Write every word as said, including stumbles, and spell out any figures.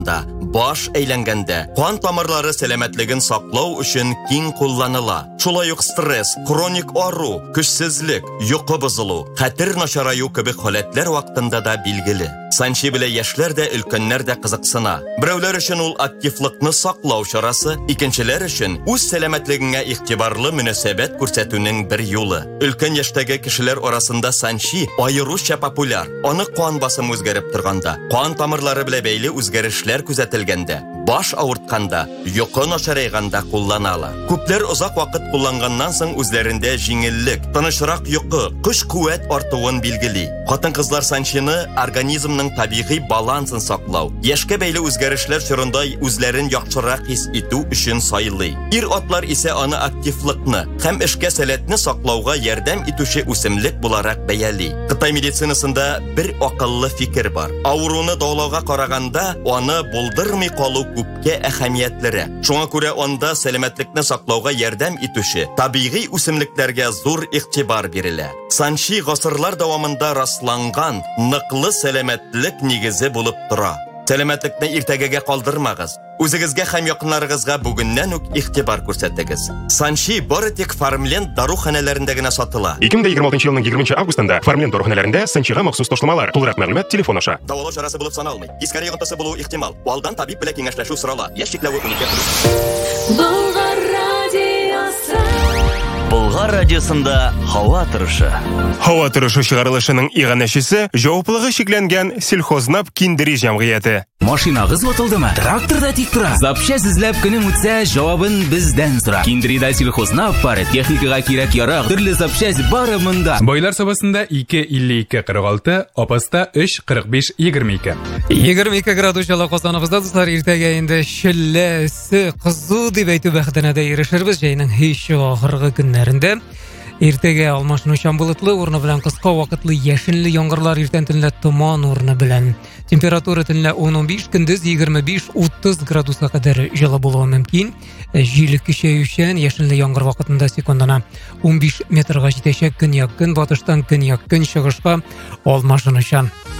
да, баш әйләнгәндә, кан тамырлары сәламәтлеген саклау өчен киң кулланыла. Шулай ук стресс, хроник ару, көчсезлек, йокы бозылу, хәтер начараю кебек халәтләр вакытында да билгеле. Санчи белән яшьләр дә, өлкәннәр дә кызыксына. Берәүләр өчен ул активлыкны саклау чарасы, икенчеләр өчен үз сәламәтлегенә игътибарлы мөнәсәбәт күрсәтүнең бер юлы. Өлкән яшьтәге кешеләр арасында санчи аеруча популяр. Аны кан басымы үзгәреп торганда, кан тамырлары белән бәйле үзгәрешләр күзәтелгәндә, баш авыртканда, йокы начарайганда кулланалар. Күпләр озак вакыт кулланганнан соң үзләрендә җиңеллек, тынычрак йокы, көч-куәт артуын билгели. Хатын-кызлар санчины организмның табигый балансын саклау, яшькә бәйле үзгәрешләр чорында үзләрен яхшырак хис итү өчен сайлый. Ир-атлар исә аны активлыкны һәм эшкә сәләтне саклауга ярдәм итүче үсемлек буларак бәяли. Кытай медицинасында бер акыллы фикер бар. Авыруны дәвалауга караганда, аны булдырмый калу күпкә әһәмиятлерәк. Шуңа күрә анда сәламәтлекне саклауга ярдәм итүче табигый үсемлекләргә зур игътибар бирелә. Санчи гасырлар дәвамында расланган ныклы сәламәтлек нигезе булып тора. Сәламәтлекне иртәгәгә калдырмагыз. Үзегезгә һәм якыннарыгызга бүгеннән үк игътибар күрсәтегез. Санчи бары тик Farmland даруханәләрендә генә сатыла. ике мең егерме алтынчы елның егерменче августында Farmland даруханәләрендә Санчига махсус ташламалар. Тулырак мәгълүмат телефон аша. Дәвалау чарасы булып саналмый. Искәре йогынтысы булу ихтимал. Алдан табиб белән киңәшләшү сорала. Яшь чикләве унике. Болгар радиосы. Болгар радиосында һава торышы. Һава торышы чыгарылышының иганәчесе җаваплылыгы шикләнгән Сельхознап киндери җәмгыяте. Машинагыз ватылдымы? Тракторда тик тора. Запчасть эзләп көнем үтсә, җавабын бездән сора. Киндрида Сельхознап бары, техникага кирәк ярак, төрле запчасть бары монда. Байлар сабасында ике илле ике кырык алты, апаста өч кырык биш егерме ике. егерме ике градус җылы Казаныбызда дуслар, иртәгә инде шелләсе кызу дип әйтү бәхетенә дә ирешербез җәйнең һич ахыргы көннәрендә. Иртәгә алмашынучан болытлы, урны белән кыска вакытлы яшенле яңгырлар, иртән төнлә томан урны белән. Температура төнлә ун-унбиш, көндез егерме биш-утыз градуска кадәр җылы булуы мөмкин. Җил көчәючән, яшенле яңгыр вакытында секундына унбиш метрга җитәчәк. Көньяк көн батыштан көньяк көн чыгышка алмашынучан.